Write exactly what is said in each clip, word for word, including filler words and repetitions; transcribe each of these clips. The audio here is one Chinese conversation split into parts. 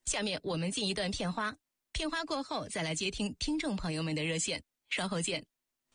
下面我们进一段片花，片花过后再来接听听众朋友们的热线，稍后见。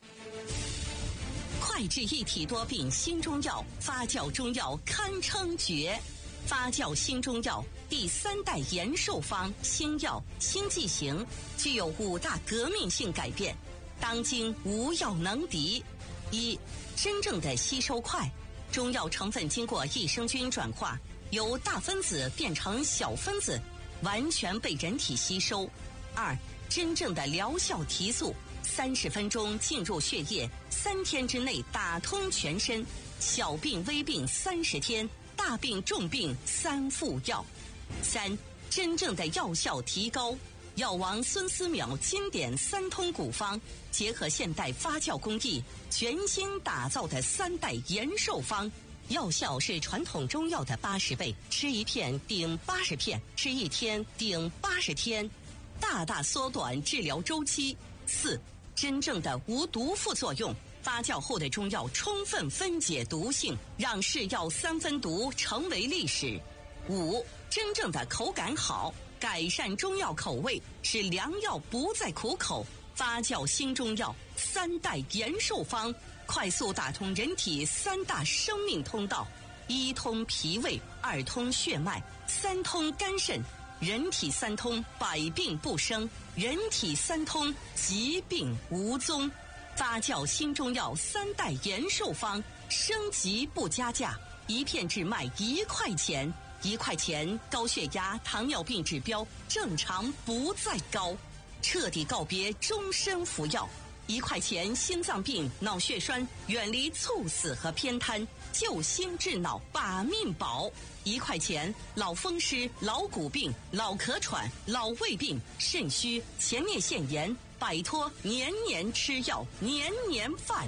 快治一体多病新中药，发酵中药堪称绝。发酵新中药第三代延寿方新药新剂型，具有五大革命性改变，当今无药能敌。一、真正的吸收快，中药成分经过益生菌转化，由大分子变成小分子，完全被人体吸收。二、真正的疗效提速，三十分钟进入血液，三天之内打通全身，小病微病三十天，大病重病三副药。三、真正的药效提高，药王孙思邈经典三通古方，结合现代发酵工艺，全新打造的三代延寿方，药效是传统中药的八十倍，吃一片顶八十片，吃一天顶八十天，大大缩短治疗周期。四、真正的无毒副作用，发酵后的中药充分分解毒性，让是药三分毒成为历史。五、真正的口感好，改善中药口味，使良药不再苦口。发酵新中药三代延寿方，快速打通人体三大生命通道：一通脾胃，二通血脉，三通肝肾。人体三通，百病不生；人体三通，疾病无踪。发酵新中药三代延寿方，升级不加价，一片只卖一块钱。一块钱，高血压、糖尿病指标正常不再高，彻底告别终身服药。一块钱，心脏病、脑血栓远离猝死和偏瘫，救心治脑把命保。一块钱，老风湿、老骨病、老咳喘、老胃病、肾虚、前列腺炎，摆脱年年吃药、年年犯。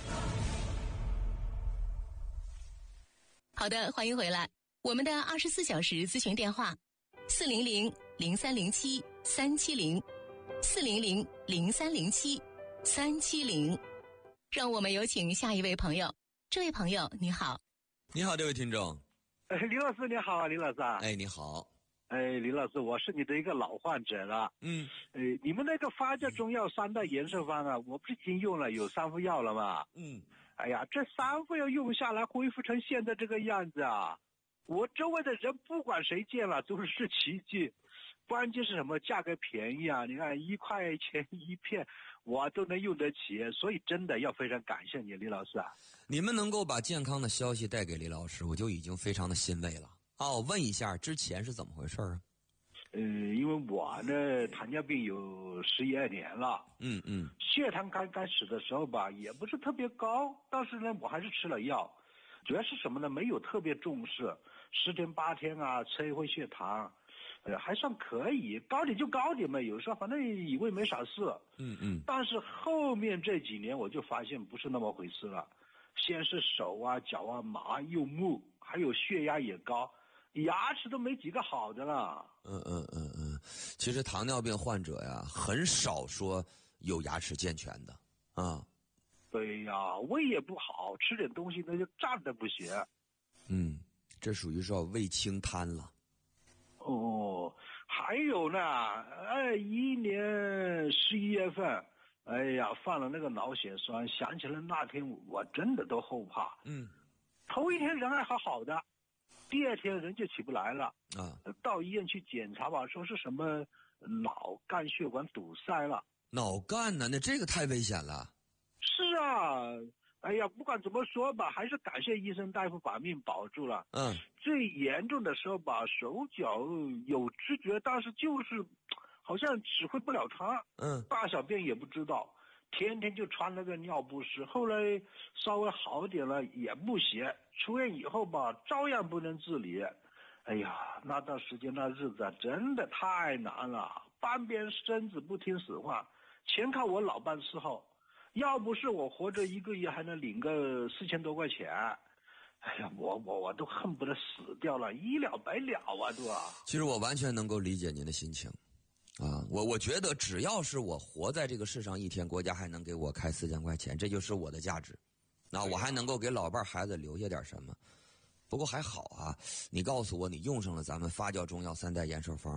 好的，欢迎回来。我们的二十四小时咨询电话：四零零零三零七三七零，四零零零三零七三七零。让我们有请下一位朋友。这位朋友，你好。 你好，这位听众。 哎，林老师你好啊，林老师。 哎，你好。 哎，林老师，我是你的一个老患者了。 嗯。 呃，你们那个发酵中药三代延寿方啊，我不是已经用了有三副药了吗？ 嗯。 哎呀，这三副药用下来恢复成现在这个样子啊！我周围的人不管谁见了都是奇迹，关键是什么？价格便宜啊！你看一块钱一片，我都能用得起，所以真的要非常感谢你，李老师啊！ 你们能够把健康的消息带给李老师，我就已经非常的欣慰了啊！我问一下，之前是怎么回事啊？ 呃，因为我呢糖尿病有十一二年了， 嗯嗯， 血糖刚开始的时候吧，也不是特别高，但是呢，我还是吃了药。主要是什么呢？没有特别重视，十天八天啊，测一回血糖，呃，还算可以，高点就高点嘛，有时候反正以为没啥事。 嗯嗯。 但是后面这几年我就发现不是那么回事了，先是手啊、脚啊麻又木，还有血压也高，牙齿都没几个好的了。 嗯嗯嗯嗯，其实糖尿病患者呀，很少说有牙齿健全的啊。 对呀，胃也不好，吃点东西那就胀得不行。 嗯，这属于说胃清瘫了。 哦，还有呢，哎，一年十一月份，哎呀，犯了那个脑血栓，想起来那天我真的都后怕。 嗯， 头一天人还好好的，第二天人就起不来了啊。 到医院去检查吧，说是什么脑干血管堵塞了。 脑干呢？那这个太危险了。 是啊，哎呀，不管怎么说吧，还是感谢医生大夫把命保住了。 嗯， 最严重的时候吧，手脚有知觉，但是就是好像指挥不了他。 嗯， 大小便也不知道，天天就穿那个尿不湿。后来稍微好点了也不行，出院以后吧，照样不能自理。哎呀，那段时间那日子啊，真的太难了，半边身子不听使唤，全靠我老伴伺候。要不是我活着一个月还能领个四千多块钱，哎呀，我我我都恨不得死掉了，一了百了啊，对吧？ 其实我完全能够理解您的心情，啊，我我觉得只要是我活在这个世上一天，国家还能给我开四千块钱，这就是我的价值。那我还能够给老伴孩子留下点什么。不过还好啊，你告诉我你用上了咱们发酵中药三代延寿方。